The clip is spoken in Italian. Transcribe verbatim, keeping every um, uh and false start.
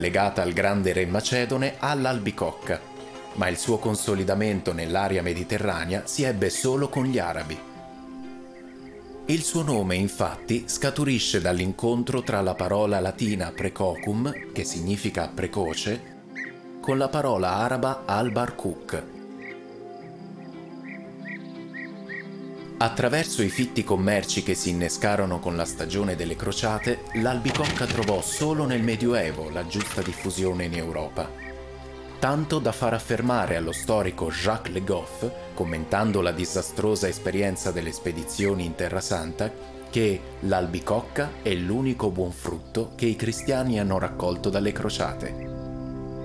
legata al grande re macedone all'albicocca, ma il suo consolidamento nell'area mediterranea si ebbe solo con gli arabi. Il suo nome, infatti, scaturisce dall'incontro tra la parola latina precocum, che significa precoce, con la parola araba al-Barkuk. Attraverso i fitti commerci che si innescarono con la stagione delle crociate, l'albicocca trovò solo nel Medioevo la giusta diffusione in Europa. Tanto da far affermare allo storico Jacques Le Goff, commentando la disastrosa esperienza delle spedizioni in Terra Santa, che l'albicocca è l'unico buon frutto che i cristiani hanno raccolto dalle crociate.